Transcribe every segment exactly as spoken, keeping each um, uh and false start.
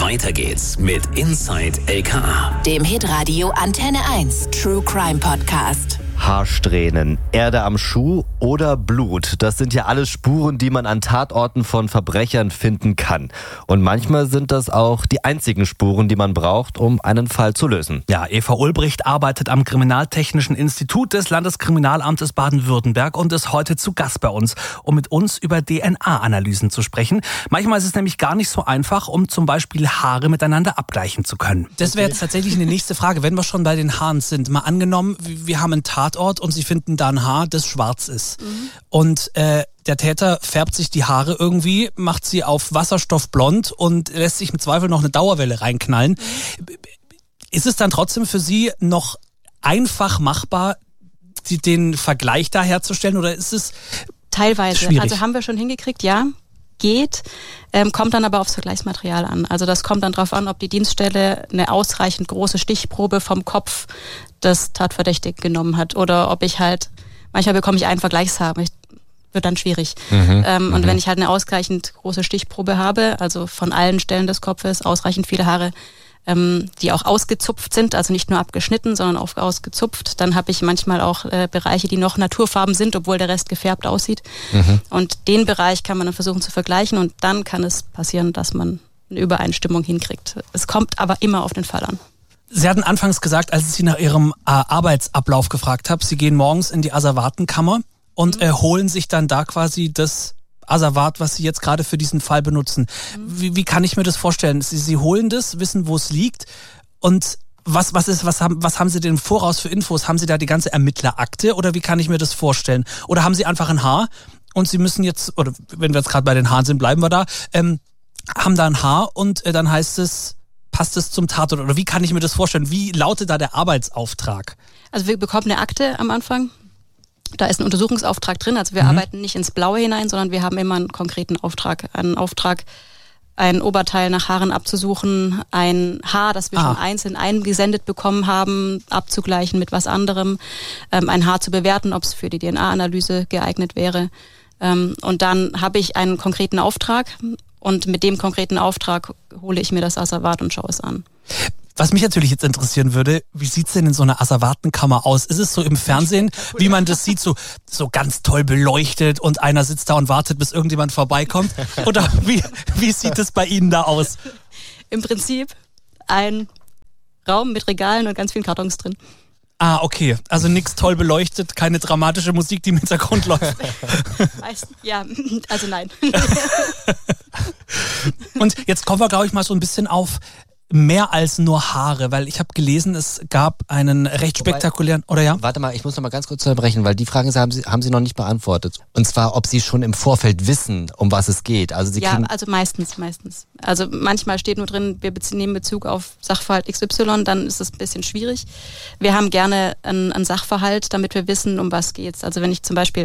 Weiter geht's mit Inside L K A, dem Hitradio Antenne eins True Crime Podcast. Haarsträhnen, Erde am Schuh oder Blut. Das sind ja alles Spuren, die man an Tatorten von Verbrechern finden kann. Und manchmal sind das auch die einzigen Spuren, die man braucht, um einen Fall zu lösen. Ja, Eva Ulbricht arbeitet am Kriminaltechnischen Institut des Landeskriminalamtes Baden-Württemberg und ist heute zu Gast bei uns, um mit uns über D N A-Analysen zu sprechen. Manchmal ist es nämlich gar nicht so einfach, um zum Beispiel Haare miteinander abgleichen zu können. Das wäre jetzt tatsächlich eine nächste Frage, wenn wir schon bei den Haaren sind. Mal angenommen, wir haben einen Tatort und Sie finden da ein Haar, das schwarz ist. Mhm. Und äh, der Täter färbt sich die Haare irgendwie, macht sie auf wasserstoffblond und lässt sich im Zweifel noch eine Dauerwelle reinknallen. Mhm. Ist es dann trotzdem für Sie noch einfach machbar, die, den Vergleich da herzustellen, oder ist es teilweise schwierig? Also haben wir schon hingekriegt, ja. Geht, ähm, kommt dann aber aufs Vergleichsmaterial an. Also das kommt dann darauf an, ob die Dienststelle eine ausreichend große Stichprobe vom Kopf des Tatverdächtigen genommen hat oder ob ich halt, manchmal bekomme ich einen Vergleichshaber, wird dann schwierig. Mhm, ähm, und mhm. wenn ich halt eine ausreichend große Stichprobe habe, also von allen Stellen des Kopfes ausreichend viele Haare, ähm, die auch ausgezupft sind, also nicht nur abgeschnitten, sondern auch ausgezupft, dann habe ich manchmal auch äh, Bereiche, die noch Naturfarben sind, obwohl der Rest gefärbt aussieht. Mhm. Und den Bereich kann man dann versuchen zu vergleichen und dann kann es passieren, dass man eine Übereinstimmung hinkriegt. Es kommt aber immer auf den Fall an. Sie hatten anfangs gesagt, als ich Sie nach Ihrem äh, Arbeitsablauf gefragt habe, Sie gehen morgens in die Asservatenkammer und mhm. äh, holen sich dann da quasi das Asservat, was Sie jetzt gerade für diesen Fall benutzen. Mhm. Wie, wie kann ich mir das vorstellen? Sie, Sie holen das, wissen, wo es liegt und was, was, ist, was, haben, was haben Sie denn im Voraus für Infos? Haben Sie da die ganze Ermittlerakte oder wie kann ich mir das vorstellen? Oder haben Sie einfach ein Haar und Sie müssen jetzt, oder wenn wir jetzt gerade bei den Haaren sind, bleiben wir da, ähm, haben da ein Haar und äh, dann heißt es, passt es zum Tatort? Oder wie kann ich mir das vorstellen? Wie lautet da der Arbeitsauftrag? Also wir bekommen eine Akte am Anfang. Da ist ein Untersuchungsauftrag drin. Also wir mhm. arbeiten nicht ins Blaue hinein, sondern wir haben immer einen konkreten Auftrag. Einen Auftrag, ein Oberteil nach Haaren abzusuchen, ein Haar, das wir ah. schon einzeln eingesendet bekommen haben, abzugleichen mit was anderem, ähm, ein Haar zu bewerten, ob es für die D N A-Analyse geeignet wäre. Ähm, und dann habe ich einen konkreten Auftrag. Und mit dem konkreten Auftrag hole ich mir das Asservat und schaue es an. Was mich natürlich jetzt interessieren würde, wie sieht's denn in so einer Asservatenkammer aus? Ist es so im Fernsehen, wie man das sieht, so, so ganz toll beleuchtet und einer sitzt da und wartet, bis irgendjemand vorbeikommt? Oder wie, wie sieht es bei Ihnen da aus? Im Prinzip ein Raum mit Regalen und ganz vielen Kartons drin. Ah, okay. Also nichts toll beleuchtet, keine dramatische Musik, die im Hintergrund läuft. Meist, ja, also nein. Und jetzt kommen wir, glaube ich, mal so ein bisschen auf mehr als nur Haare, weil ich habe gelesen, es gab einen recht spektakulären, oder ja? Warte mal, ich muss noch mal ganz kurz unterbrechen, weil die Frage haben Sie, haben Sie noch nicht beantwortet. Und zwar, ob Sie schon im Vorfeld wissen, um was es geht. Also Sie ja, kriegen also meistens, meistens. Also manchmal steht nur drin, wir nehmen Bezug auf Sachverhalt X Y, dann ist es ein bisschen schwierig. Wir haben gerne einen, einen Sachverhalt, damit wir wissen, um was geht's. Also wenn ich zum Beispiel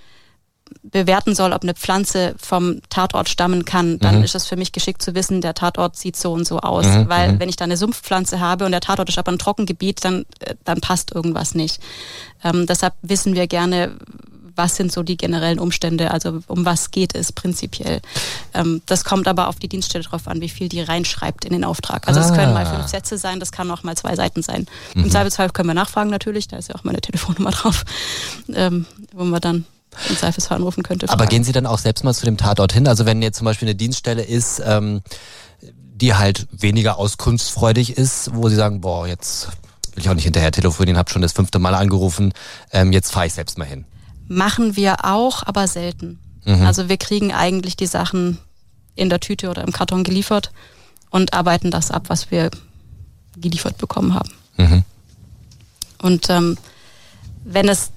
bewerten soll, ob eine Pflanze vom Tatort stammen kann, dann mhm. ist es für mich geschickt zu wissen, der Tatort sieht so und so aus. Mhm. Weil mhm. wenn ich da eine Sumpfpflanze habe und der Tatort ist aber ein Trockengebiet, dann, dann passt irgendwas nicht. Ähm, deshalb wissen wir gerne, was sind so die generellen Umstände, also um was geht es prinzipiell. Ähm, das kommt aber auf die Dienststelle drauf an, wie viel die reinschreibt in den Auftrag. Also ah. es können mal fünf Sätze sein, das kann auch mal zwei Seiten sein. Mhm. Im Zweifelsfall können wir nachfragen natürlich, da ist ja auch meine Telefonnummer drauf, ähm, wo wir dann im Zweifelsfall anrufen könnte. Aber gehen Sie dann auch selbst mal zu dem Tatort hin? Also wenn jetzt zum Beispiel eine Dienststelle ist, ähm, die halt weniger auskunftsfreudig ist, wo Sie sagen, boah, jetzt will ich auch nicht hinterher telefonieren, habe schon das fünfte Mal angerufen, ähm, jetzt fahre ich selbst mal hin. Machen wir auch, aber selten. Mhm. Also wir kriegen eigentlich die Sachen in der Tüte oder im Karton geliefert und arbeiten das ab, was wir geliefert bekommen haben. Mhm. Und ähm, wenn es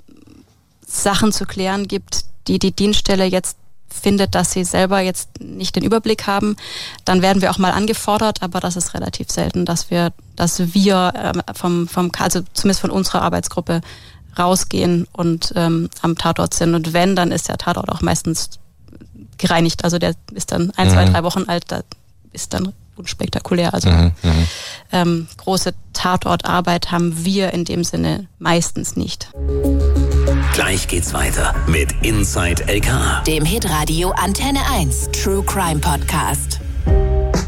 Sachen zu klären gibt, die die Dienststelle jetzt findet, dass sie selber jetzt nicht den Überblick haben, dann werden wir auch mal angefordert, aber das ist relativ selten, dass wir, dass wir äh, vom, vom, also zumindest von unserer Arbeitsgruppe rausgehen und ähm, am Tatort sind. Und wenn, dann ist der Tatort auch meistens gereinigt. Also der ist dann ein, mhm. zwei, drei Wochen alt, da ist dann unspektakulär. Also mhm. ähm, große Tatortarbeit haben wir in dem Sinne meistens nicht. Gleich geht's weiter mit Inside L K A, dem Hitradio Antenne eins True Crime Podcast.